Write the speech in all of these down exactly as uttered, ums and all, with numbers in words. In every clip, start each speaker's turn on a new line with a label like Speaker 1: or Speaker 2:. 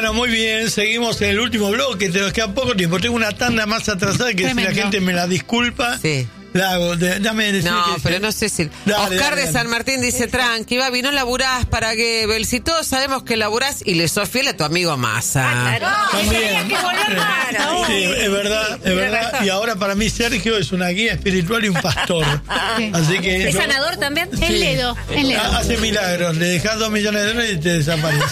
Speaker 1: Bueno, muy bien, seguimos en el último bloque, te nos queda poco tiempo, tengo una tanda más atrasada que Tremendo. Si la gente me la disculpa.
Speaker 2: Sí.
Speaker 1: La hago, de, dame decir
Speaker 2: No,
Speaker 1: que
Speaker 2: pero
Speaker 1: sí.
Speaker 2: no sé si...
Speaker 1: Dale,
Speaker 2: Oscar
Speaker 1: dale,
Speaker 2: de
Speaker 1: dale.
Speaker 2: San Martín dice, tranqui, Babi, no laburás para Goebbels, si todos sabemos que laburás y le sos fiel a tu amigo Massa.
Speaker 3: Ah, claro.
Speaker 1: También.
Speaker 3: Que volver más.
Speaker 1: Sí, es verdad, es verdad. Y ahora para mí Sergio es una guía espiritual y un pastor.
Speaker 4: Sí.
Speaker 1: Así que
Speaker 3: ¿Es
Speaker 1: yo-
Speaker 3: sanador también?
Speaker 4: Es Ledo, es Ledo.
Speaker 1: hace milagros, le dejas dos millones de dólares y te desaparece.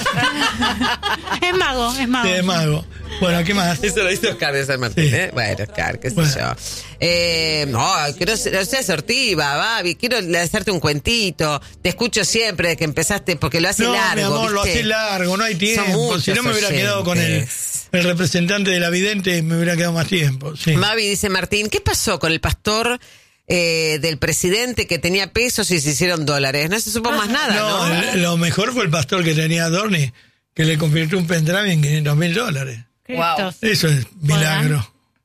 Speaker 4: Es mago, es mago.
Speaker 1: Te mago. Bueno, ¿qué más?
Speaker 2: Eso lo dice Oscar de San Martín,
Speaker 1: Sí.
Speaker 2: ¿eh? Bueno, Oscar, qué sé
Speaker 1: Bueno.
Speaker 2: yo. Eh, no, que no, se- no seas sortiva, Babi, quiero hacerte un cuentito. Te escucho siempre desde que empezaste, porque lo hace
Speaker 1: No,
Speaker 2: largo,
Speaker 1: mi amor, lo
Speaker 2: ¿viste?
Speaker 1: hace largo, no hay tiempo.
Speaker 2: muchos
Speaker 1: Si no me hubiera quedado con el,
Speaker 2: oyentes.
Speaker 1: el representante de la vidente, me hubiera quedado más tiempo. Sí.
Speaker 2: Mavi dice, Martín, ¿qué pasó con el pastor eh, del presidente que tenía pesos y se hicieron dólares? No se supo más nada, ¿no?
Speaker 1: No, el- lo mejor fue el pastor que tenía Adorni, que le convirtió un pendrive en quinientos mil dólares.
Speaker 4: Cristos.
Speaker 1: Eso es milagro.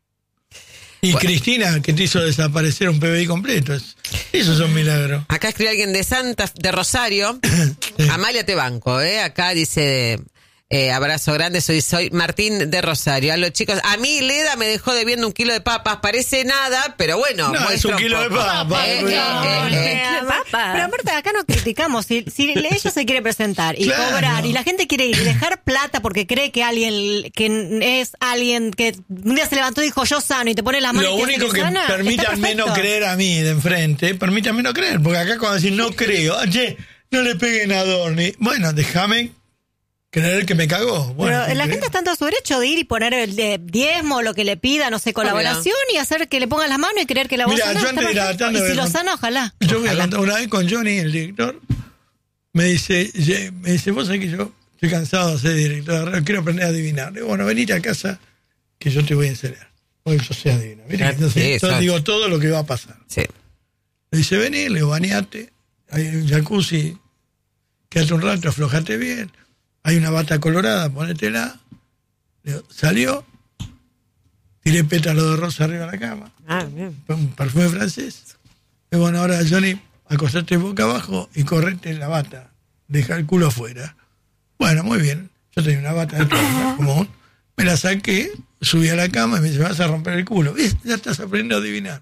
Speaker 1: Y
Speaker 2: Bueno.
Speaker 1: Cristina, que te hizo desaparecer un P B I completo. Es- Esos son milagros.
Speaker 2: Acá escribe alguien de Santa, de Rosario.
Speaker 1: Sí.
Speaker 2: Amalia te banco, ¿eh? Acá dice, eh, abrazo grande, soy, soy Martín de Rosario. A los chicos, a mí Leda me dejó debiendo un kilo de papas, parece nada, pero bueno.
Speaker 1: No, es
Speaker 2: muestra
Speaker 1: un kilo de
Speaker 2: poco.
Speaker 1: papas.
Speaker 2: Eh,
Speaker 1: No,
Speaker 2: eh,
Speaker 1: no,
Speaker 2: eh, eh.
Speaker 3: Eh, papa.
Speaker 5: Pero aparte acá no criticamos, si, si ella se quiere presentar y
Speaker 1: Claro.
Speaker 5: cobrar y la gente quiere ir y dejar plata porque cree que alguien que es alguien que un día se levantó y dijo yo sano y te pone las manos
Speaker 1: Lo
Speaker 5: y te dice
Speaker 1: único que
Speaker 5: sana, está
Speaker 1: permítanme no
Speaker 5: perfecto.
Speaker 1: creer a mí de enfrente, permítanme no creer, porque acá cuando decís no creo, che, no le peguen a Adorni. Bueno, déjame creer que me cagó. Bueno,
Speaker 5: Pero la
Speaker 1: ¿qué
Speaker 5: gente
Speaker 1: crees?
Speaker 5: está en todo su derecho de ir y poner el de diezmo, lo que le pida, no sé, colaboración y hacer que le pongan las manos y creer que la voz
Speaker 1: Mira,
Speaker 5: sana,
Speaker 1: yo
Speaker 5: está
Speaker 1: antes de la
Speaker 5: perfecto.
Speaker 1: tanda
Speaker 5: Y
Speaker 1: voy
Speaker 5: si
Speaker 1: a
Speaker 5: lo
Speaker 1: cont-
Speaker 5: sana, ojalá.
Speaker 1: Yo voy a
Speaker 2: Ojalá.
Speaker 1: contar una vez con Johnny, el director, me dice, ye- me dice, vos sabés que yo estoy cansado de ser director de radio, quiero aprender a adivinar. Le digo, bueno, venite a casa que yo te voy a enseñar. Porque yo sé adivinar. Mira,
Speaker 2: Ah,
Speaker 1: entonces,
Speaker 2: sí,
Speaker 1: yo
Speaker 2: exacto.
Speaker 1: digo todo lo que va a pasar.
Speaker 2: Sí.
Speaker 1: Le dice, vení, le digo, bañate, hay un jacuzzi, quédate un rato, aflojate bien, hay una bata colorada, ponétela. Le digo, salió, tiré pétalo de rosa arriba de la cama,
Speaker 2: Ah, bien.
Speaker 1: un perfume francés. Y bueno, ahora Johnny, acostate boca abajo y correte en la bata, deja el culo afuera. Bueno, muy bien, yo tenía una bata de torna común, me la saqué, subí a la cama y me dice, vas a romper el culo. ¿Ves? Ya estás aprendiendo a adivinar.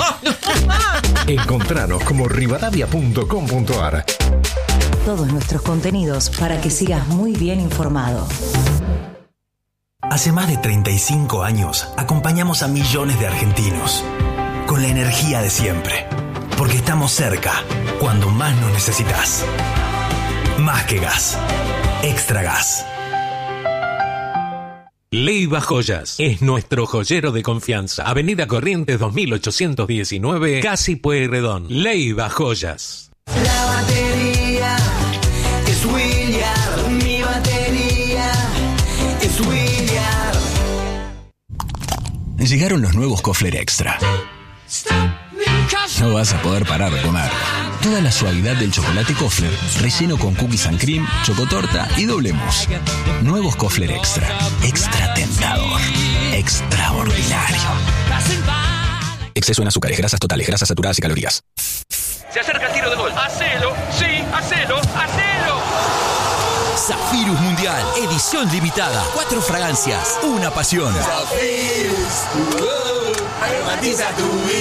Speaker 6: Encontranos como rivadavia punto com punto ar.
Speaker 7: Todos nuestros contenidos para que sigas muy bien informado.
Speaker 8: Hace más de treinta y cinco años acompañamos a millones de argentinos con la energía de siempre, porque estamos cerca cuando más nos necesitas. Más que gas, extra gas.
Speaker 9: Leiva Joyas es nuestro joyero de confianza. Avenida Corrientes dos mil ochocientos diecinueve, Casi Pueyrredón. Leiva Joyas.
Speaker 10: La batería es William, mi batería es William.
Speaker 8: Llegaron los nuevos Kofler Extra. No vas a poder parar de comer. Toda la suavidad del chocolate Kofler, relleno con cookies and cream, chocotorta y doble mousse. Nuevos Kofler Extra. Extra tentador. Extraordinario. Exceso en azúcares, grasas totales, grasas saturadas y calorías.
Speaker 11: Se acerca el tiro de gol. Hacelo, sí, hacelo, hacelo.
Speaker 8: Zafirus Mundial, edición limitada. Cuatro fragancias, una pasión.
Speaker 10: Aromatiza tu vida.